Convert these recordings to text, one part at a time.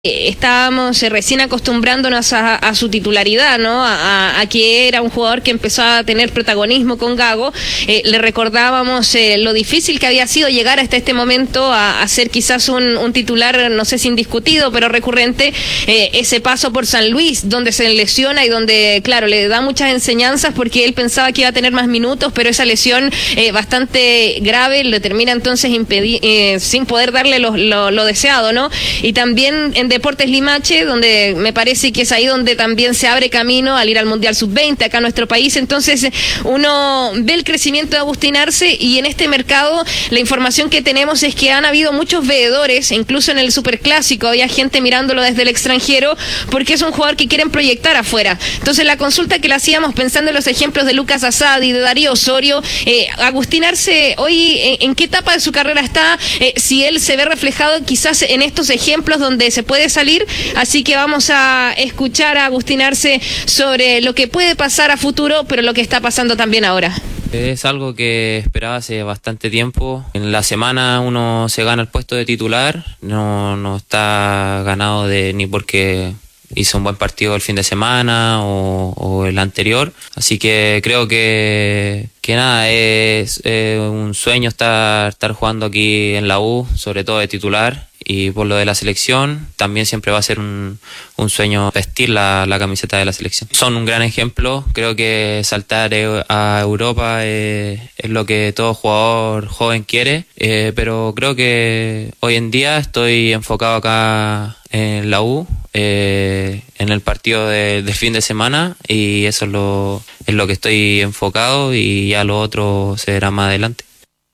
Estábamos recién acostumbrándonos a su titularidad, ¿no? A que era un jugador que empezó a tener protagonismo con Gago. Le recordábamos lo difícil que había sido llegar hasta este momento a ser quizás un titular, no sé si indiscutido, pero recurrente. Ese paso por San Luis, donde se lesiona y donde, claro, le da muchas enseñanzas porque él pensaba que iba a tener más minutos, pero esa lesión bastante grave le termina entonces sin poder darle lo deseado, ¿no? Y también en Deportes Limache, donde me parece que es ahí donde también se abre camino al ir al Mundial Sub-20 acá en nuestro país. Entonces uno ve el crecimiento de Agustín Arce, y en este mercado la información que tenemos es que han habido muchos veedores, incluso en el Superclásico había gente mirándolo desde el extranjero porque es un jugador que quieren proyectar afuera. Entonces la consulta que le hacíamos pensando en los ejemplos de Lucas Asadi, de Darío Osorio, Agustín Arce hoy en qué etapa de su carrera está, si él se ve reflejado quizás en estos ejemplos donde se puede salir. Así que vamos a escuchar a Agustín Arce sobre lo que puede pasar a futuro, pero lo que está pasando también ahora. Es algo que esperaba hace bastante tiempo. En la semana uno se gana el puesto de titular, no está ganado ni porque hizo un buen partido el fin de semana o el anterior. Así que creo que nada, es un sueño estar jugando aquí en la U, sobre todo de titular. Y por lo de la selección, también siempre va a ser un sueño vestir la camiseta de la selección. Son un gran ejemplo. Creo que saltar a Europa es lo que todo jugador joven quiere, pero creo que hoy en día estoy enfocado acá en la U, en el partido del fin de semana, y eso es lo que estoy enfocado, y ya lo otro se verá más adelante.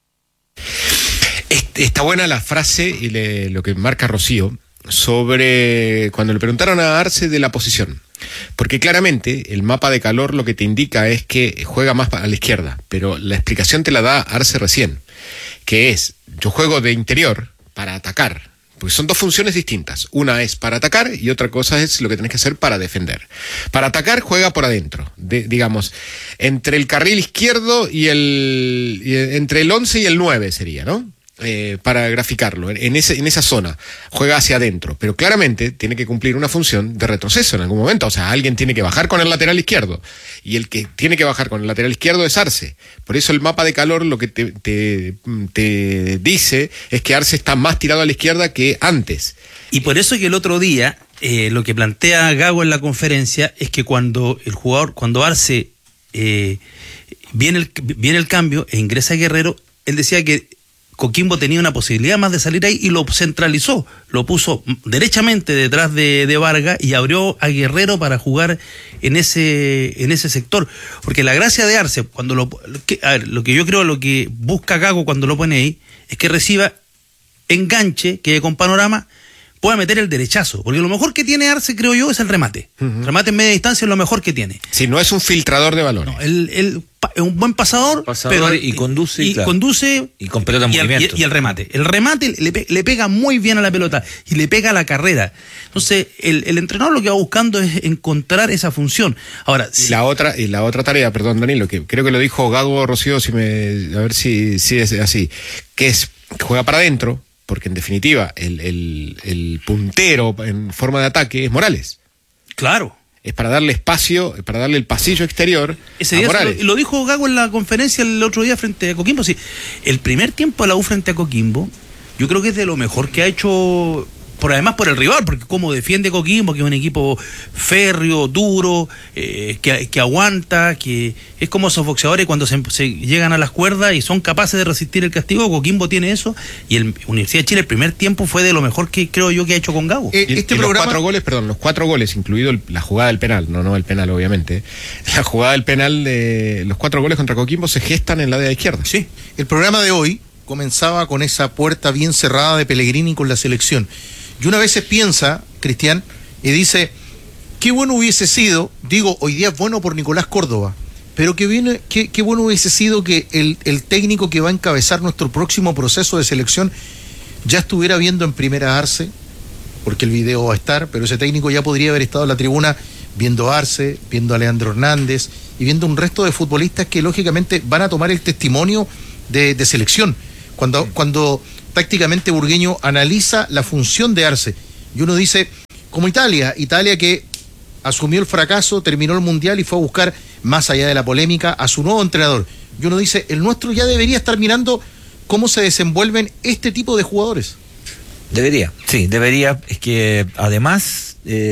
Está buena la frase y lo que marca Rocío sobre cuando le preguntaron a Arce de la posición. Porque claramente el mapa de calor lo que te indica es que juega más a la izquierda, pero la explicación te la da Arce recién, que es: yo juego de interior para atacar, porque son dos funciones distintas. Una es para atacar y otra cosa es lo que tenés que hacer para defender. Para atacar juega por adentro, digamos, entre el carril izquierdo y entre el 11 y el 9 sería, ¿no? Para graficarlo, en esa zona juega hacia adentro, pero claramente tiene que cumplir una función de retroceso en algún momento. O sea, alguien tiene que bajar con el lateral izquierdo, y el que tiene que bajar con el lateral izquierdo es Arce. Por eso el mapa de calor lo que te dice es que Arce está más tirado a la izquierda que antes. Y por eso que el otro día lo que plantea Gago en la conferencia es que cuando Arce viene el cambio e ingresa Guerrero, él decía que Coquimbo tenía una posibilidad más de salir ahí y lo centralizó, lo puso derechamente detrás de Vargas y abrió a Guerrero para jugar en ese sector. Porque la gracia de Arce, lo que yo creo, lo que busca Gago cuando lo pone ahí, es que reciba enganche, que con panorama pueda meter el derechazo, porque lo mejor que tiene Arce, creo yo, es el remate. El remate en media distancia es lo mejor que tiene. Si no es un filtrador de balones. No, él es un buen pasador, pero y conduce. Y claro. conduce. Y con pelota en movimiento. Y el remate. El remate le pega muy bien a la pelota y le pega a la carrera. Entonces, el entrenador lo que va buscando es encontrar esa función. Ahora, y la otra tarea, perdón, Danilo, que creo que lo dijo Gago Rocío, a ver si es así, que es que juega para adentro, porque en definitiva el puntero en forma de ataque es Morales. Claro. Es para darle espacio, para darle el pasillo exterior a Morales. Lo dijo Gago en la conferencia el otro día frente a Coquimbo. Sí, el primer tiempo de la U frente a Coquimbo, yo creo que es de lo mejor que ha hecho, además por el rival, porque como defiende Coquimbo, que es un equipo férreo, duro, que aguanta, que es como esos boxeadores cuando se llegan a las cuerdas y son capaces de resistir el castigo. Coquimbo tiene eso, y el Universidad de Chile el primer tiempo fue de lo mejor que creo yo que ha hecho con Gago. Los 4 goles, incluido la jugada del penal, no el penal obviamente, la jugada del penal de los 4 goles contra Coquimbo se gestan en la de izquierda. Sí, el programa de hoy comenzaba con esa puerta bien cerrada de Pellegrini con la selección. Y una vez piensa, Cristian, y dice, qué bueno hubiese sido, hoy día es bueno por Nicolás Córdoba, pero qué bueno hubiese sido que el técnico que va a encabezar nuestro próximo proceso de selección ya estuviera viendo en primera Arce, porque el video va a estar, pero ese técnico ya podría haber estado en la tribuna viendo a Arce, viendo a Leandro Hernández y viendo un resto de futbolistas que lógicamente van a tomar el testimonio de selección. Cuando tácticamente Burgueño analiza la función de Arce, Y uno dice, como Italia que asumió el fracaso, terminó el Mundial y fue a buscar, más allá de la polémica, a su nuevo entrenador. Y uno dice, el nuestro ya debería estar mirando cómo se desenvuelven este tipo de jugadores. Debería. Es que además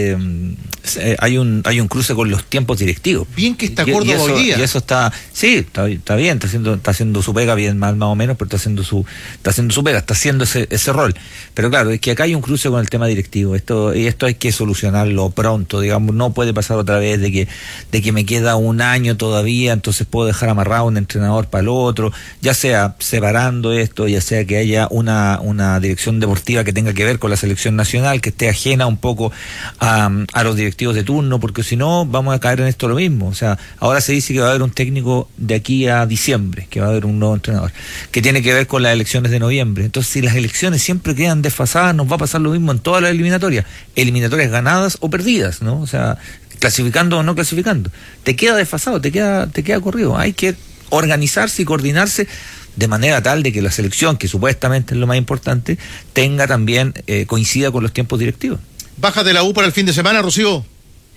hay un cruce con los tiempos directivos. Bien que está Córdoba hoy día. Y eso está bien, está haciendo su pega bien, más o menos, pero está haciendo su pega, está haciendo ese rol. Pero claro, es que acá hay un cruce con el tema directivo. Esto hay que solucionarlo pronto, digamos, no puede pasar otra vez de que me queda un año todavía, entonces puedo dejar amarrado un entrenador para el otro, ya sea separando esto, ya sea que haya una dirección deportiva que tenga que ver con la selección nacional, que esté ajena un poco a los directivos de turno, porque si no vamos a caer en esto lo mismo. O sea, ahora se dice que va a haber un técnico de aquí a diciembre, que va a haber un nuevo entrenador, que tiene que ver con las elecciones de noviembre. Entonces, si las elecciones siempre quedan desfasadas, nos va a pasar lo mismo en todas las eliminatorias ganadas o perdidas, ¿no? O sea, clasificando o no clasificando. Te queda desfasado, te queda corrido. Hay que organizarse y coordinarse de manera tal de que la selección, que supuestamente es lo más importante, tenga también, coincida con los tiempos directivos. Bajas de la U para el fin de semana, Rocío.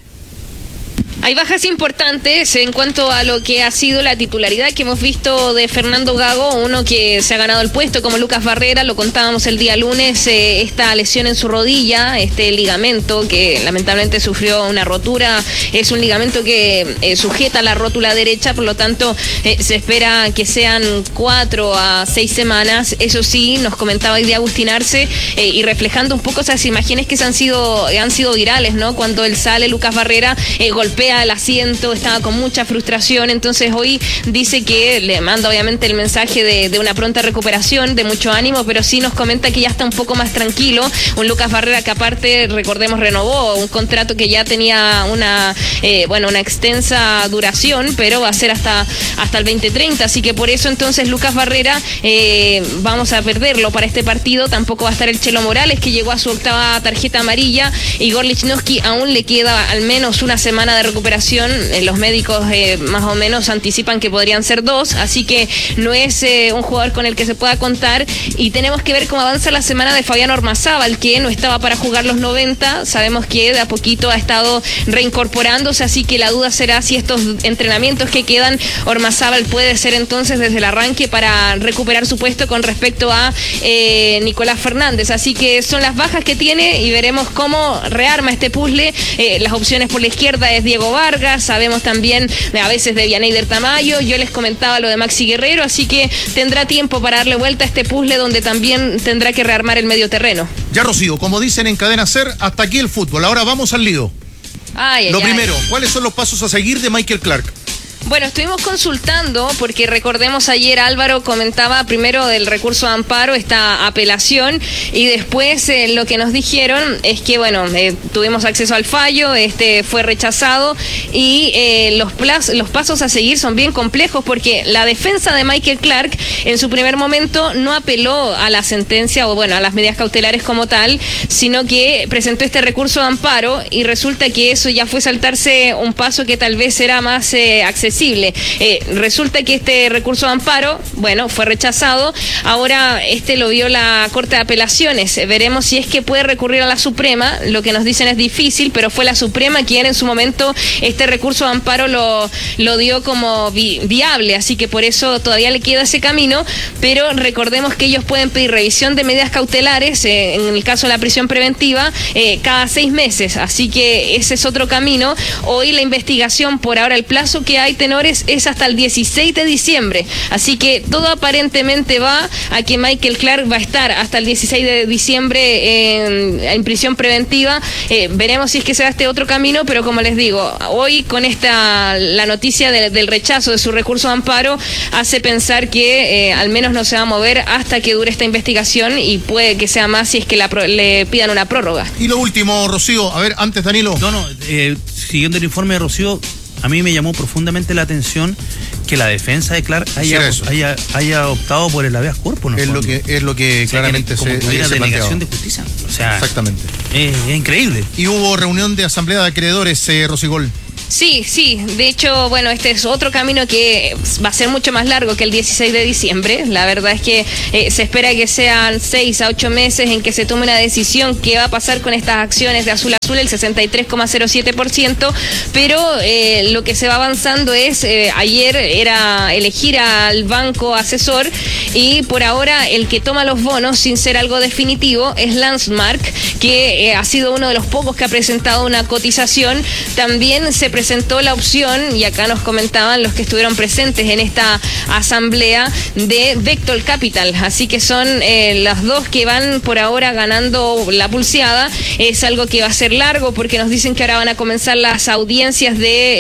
Hay bajas importantes en cuanto a lo que ha sido la titularidad que hemos visto de Fernando Gago, uno que se ha ganado el puesto como Lucas Barrera, lo contábamos el día lunes, esta lesión en su rodilla, este ligamento que lamentablemente sufrió una rotura, es un ligamento que sujeta la rótula derecha, por lo tanto se espera que sean 4 a 6 semanas, eso sí, nos comentaba hoy día Agustín Arce, y reflejando un poco esas imágenes que han sido virales, ¿no? Cuando él sale, Lucas Barrera golpea el asiento, estaba con mucha frustración, entonces hoy dice que le manda obviamente el mensaje de una pronta recuperación, de mucho ánimo, pero sí nos comenta que ya está un poco más tranquilo, un Lucas Barrera que aparte, recordemos, renovó un contrato que ya tenía una extensa duración, pero va a ser hasta el 2030, así que por eso entonces Lucas Barrera vamos a perderlo para este partido, tampoco va a estar el Chelo Morales, que llegó a su 8ª tarjeta amarilla, y Igor Lichnowsky aún le queda al menos una semana de recuperación, los médicos más o menos anticipan que podrían ser 2, así que no es un jugador con el que se pueda contar, y tenemos que ver cómo avanza la semana de Fabián Ormazábal, que no estaba para jugar los 90, sabemos que de a poquito ha estado reincorporándose, así que la duda será si estos entrenamientos que quedan, Ormazábal puede ser entonces desde el arranque para recuperar su puesto con respecto a Nicolás Fernández, así que son las bajas que tiene y veremos cómo rearma este puzzle. Las opciones por la izquierda es Diego Vargas, sabemos también a veces de Vianeyder Tamayo, yo les comentaba lo de Maxi Guerrero, así que tendrá tiempo para darle vuelta a este puzzle donde también tendrá que rearmar el medio terreno. Ya, Rocío, como dicen en Cadena SER, hasta aquí el fútbol, ahora vamos al lío. Lo primero, ¿cuáles son los pasos a seguir de Michael Clark? Bueno, estuvimos consultando porque recordemos ayer Álvaro comentaba primero del recurso de amparo, esta apelación, y después lo que nos dijeron es que tuvimos acceso al fallo, fue rechazado y los pasos a seguir son bien complejos porque la defensa de Michael Clark en su primer momento no apeló a la sentencia o a las medidas cautelares como tal, sino que presentó este recurso de amparo y resulta que eso ya fue saltarse un paso que tal vez era más accesible. Resulta que este recurso de amparo, fue rechazado, ahora lo vio la Corte de Apelaciones, veremos si es que puede recurrir a la Suprema, lo que nos dicen es difícil, pero fue la Suprema quien en su momento este recurso de amparo lo dio como viable, así que por eso todavía le queda ese camino, pero recordemos que ellos pueden pedir revisión de medidas cautelares, en el caso de la prisión preventiva, cada 6 meses, así que ese es otro camino. Hoy la investigación, por ahora el plazo que hay, tenores, es hasta el 16 de diciembre, así que todo aparentemente va a que Michael Clark va a estar hasta el 16 de diciembre en prisión preventiva. Veremos si es que se da este otro camino, pero como les digo, hoy con la noticia del rechazo de su recurso de amparo hace pensar que al menos no se va a mover hasta que dure esta investigación y puede que sea más si es que le pidan una prórroga. Y lo último, Rocío, a ver, antes Danilo. Siguiendo el informe de Rocío, a mí me llamó profundamente la atención que la defensa de Clark haya optado por el habeas corpus. Es lo que claramente como se tuviera planteado. denegación de justicia. O sea, exactamente. Es increíble. Y hubo reunión de asamblea de acreedores, Rosigol. Sí, de hecho, bueno, este es otro camino que va a ser mucho más largo que el 16 de diciembre. La verdad es que se espera que sean 6 a 8 meses en que se tome una decisión qué va a pasar con estas acciones de Azul Azul, el 63,07%, pero lo que se va avanzando es, ayer era elegir al banco asesor y por ahora el que toma los bonos sin ser algo definitivo es Landsmark, que ha sido uno de los pocos que ha presentado una cotización. También se presentó la opción, y acá nos comentaban los que estuvieron presentes en esta asamblea, de Vector Capital, así que son las dos que van por ahora ganando la pulseada. Es algo que va a ser largo porque nos dicen que ahora van a comenzar las audiencias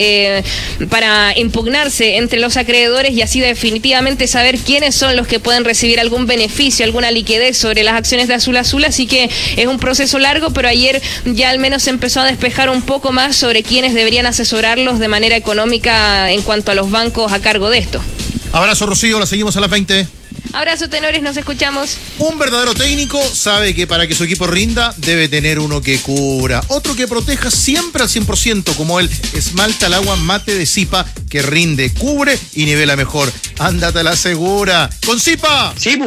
para impugnarse entre los acreedores y así definitivamente saber quiénes son los que pueden recibir algún beneficio, alguna liquidez sobre las acciones de Azul Azul, así que es un proceso largo, pero ayer ya al menos se empezó a despejar un poco más sobre quiénes deberían asesorarlos de manera económica en cuanto a los bancos a cargo de esto. Abrazo, Rocío, la seguimos a las 20. Abrazo, tenores, nos escuchamos. Un verdadero técnico sabe que para que su equipo rinda debe tener uno que cubra, otro que proteja siempre al 100%, como el esmalta al agua mate de Zipa, que rinde, cubre y nivela mejor. Ándate a la segura. ¡Con Zipa! Sí,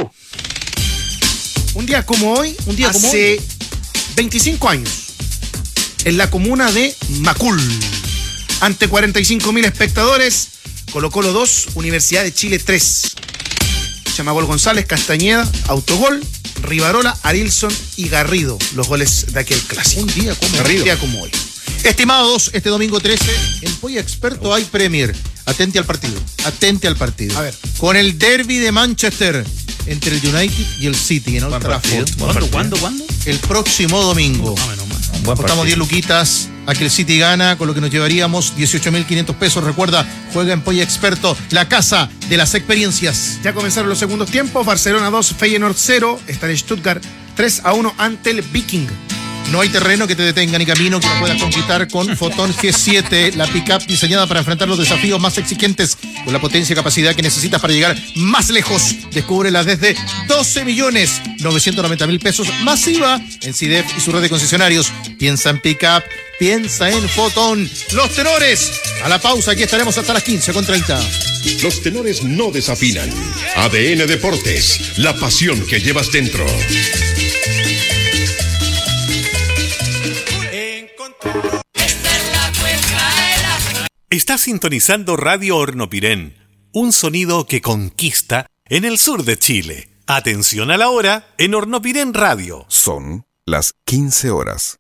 Un día como hoy, hace 25 años, en la comuna de Macul, ante 45.000 espectadores, Colo-Colo 2, Universidad de Chile 3. Chamagol González, Castañeda, autogol, Rivarola, Arilson y Garrido, los goles de aquel clásico. Un día como hoy. Estimados, este domingo 13, en Polla Experto hay Premier. Atente al partido. A ver. Con el derbi de Manchester entre el United y el City en Old Trafford. ¿Cuándo? El próximo domingo. Apostamos 10 luquitas a que el City gana, con lo que nos llevaríamos 18.500 pesos. Recuerda, juega en Polla Experto, la casa de las experiencias. Ya comenzaron los segundos tiempos. Barcelona 2, Feyenoord 0. Está en Stuttgart 3-1 ante el Viking. No hay terreno que te detenga ni camino que no puedas conquistar con Fotón G7, la pick-up diseñada para enfrentar los desafíos más exigentes con la potencia y capacidad que necesitas para llegar más lejos. Descúbrela desde 12.990.000 pesos masiva en CIDEF y su red de concesionarios. Piensa en pick-up, piensa en Fotón. Los tenores, a la pausa, aquí estaremos hasta las 15:30. Los tenores no desafinan. ADN Deportes, la pasión que llevas dentro. Estás sintonizando Radio Hornopirén, un sonido que conquista en el sur de Chile. Atención a la hora en Hornopirén Radio. Son las 15 horas.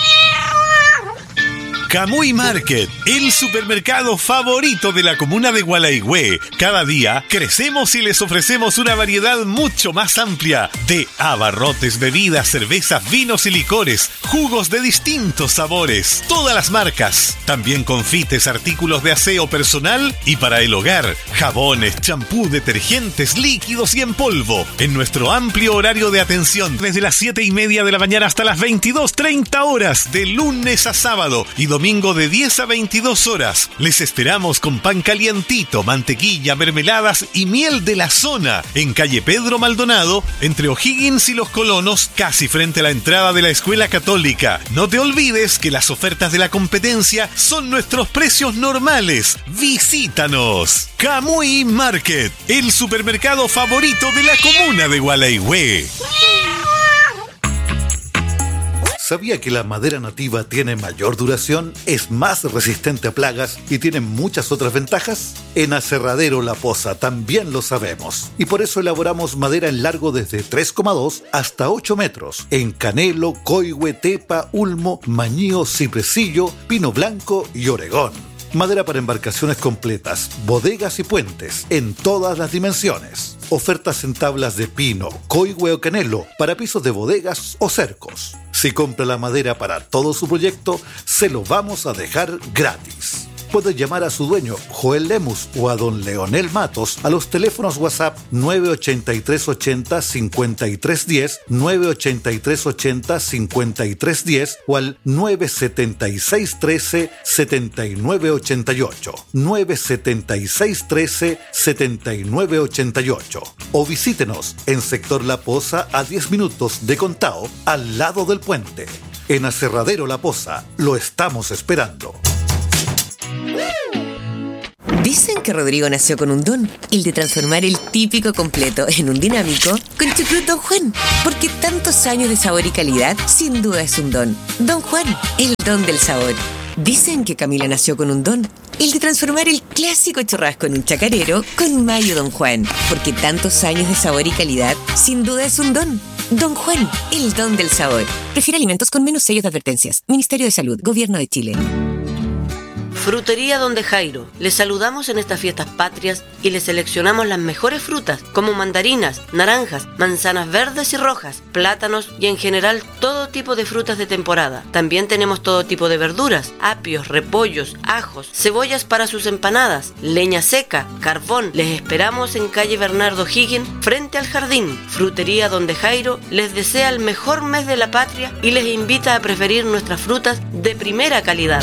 Camuy Market, el supermercado favorito de la comuna de Gualaigüe. Cada día crecemos y les ofrecemos una variedad mucho más amplia de abarrotes, bebidas, cervezas, vinos y licores, jugos de distintos sabores, todas las marcas. También confites, artículos de aseo personal y para el hogar, jabones, champú, detergentes, líquidos y en polvo. En nuestro amplio horario de atención, desde las 7:30 de la mañana hasta las 22:30 horas, de lunes a sábado y domingo de 10 a 22 horas. Les esperamos con pan calientito, mantequilla, mermeladas y miel de la zona en calle Pedro Maldonado, entre O'Higgins y Los Colonos, casi frente a la entrada de la Escuela Católica. No te olvides que las ofertas de la competencia son nuestros precios normales. Visítanos. Camuy Market, el supermercado favorito de la comuna de Gualaigüe. ¿Sabía que la madera nativa tiene mayor duración, es más resistente a plagas y tiene muchas otras ventajas? En Aserradero La Poza también lo sabemos. Y por eso elaboramos madera en largo desde 3,2 hasta 8 metros. En canelo, coigüe, tepa, ulmo, mañío, cipresillo, pino blanco y oregón. Madera para embarcaciones completas, bodegas y puentes, en todas las dimensiones. Ofertas en tablas de pino, coigüe o canelo, para pisos de bodegas o cercos. Si compra la madera para todo su proyecto, se lo vamos a dejar gratis. Puede llamar a su dueño, Joel Lemus, o a don Leonel Matos a los teléfonos WhatsApp 98380-5310, 98380-5310 o al 97613-7988, 97613-7988. O visítenos en Sector La Poza a 10 minutos de Contao, al lado del puente. En Aserradero La Poza, lo estamos esperando. Dicen que Rodrigo nació con un don, el de transformar el típico completo en un dinámico con chucrut Don Juan. Porque tantos años de sabor y calidad, sin duda es un don. Don Juan, el don del sabor. Dicen que Camila nació con un don, el de transformar el clásico churrasco en un chacarero con mayo Don Juan. Porque tantos años de sabor y calidad, sin duda es un don. Don Juan, el don del sabor. Prefiere alimentos con menos sellos de advertencias. Ministerio de Salud, Gobierno de Chile. Frutería Donde Jairo. Les saludamos en estas fiestas patrias y les seleccionamos las mejores frutas como mandarinas, naranjas, manzanas verdes y rojas, plátanos y en general todo tipo de frutas de temporada. También tenemos todo tipo de verduras, apios, repollos, ajos, cebollas para sus empanadas, leña seca, carbón. Les esperamos en calle Bernardo Higgins frente al jardín. Frutería Donde Jairo les desea el mejor mes de la patria y les invita a preferir nuestras frutas de primera calidad.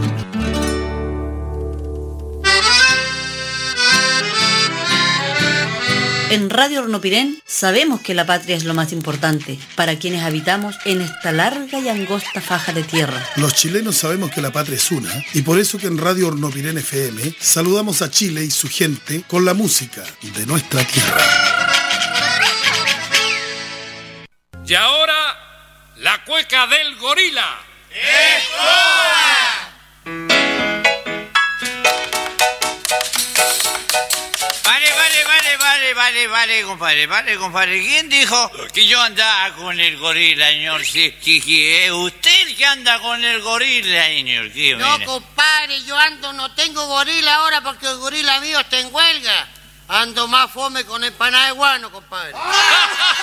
En Radio Hornopirén sabemos que la patria es lo más importante para quienes habitamos en esta larga y angosta faja de tierra. Los chilenos sabemos que la patria es una y por eso que en Radio Hornopirén FM saludamos a Chile y su gente con la música de nuestra tierra. Y ahora, la cueca del gorila. Vale, compadre. ¿Quién dijo que yo andaba con el gorila, señor? Sí, usted que anda con el gorila, señor. No, compadre, yo no tengo gorila ahora porque el gorila mío está en huelga. Ando más fome con empanada de guano, compadre.